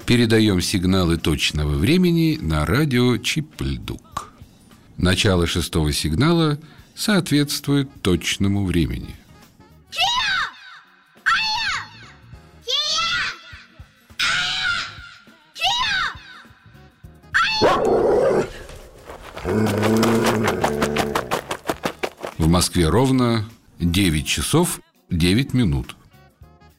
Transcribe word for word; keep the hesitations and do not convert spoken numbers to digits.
Передаем сигналы точного времени на радио Чип-Льдук. Начало шестого сигнала соответствует точному времени. В Москве ровно девять часов девять минут.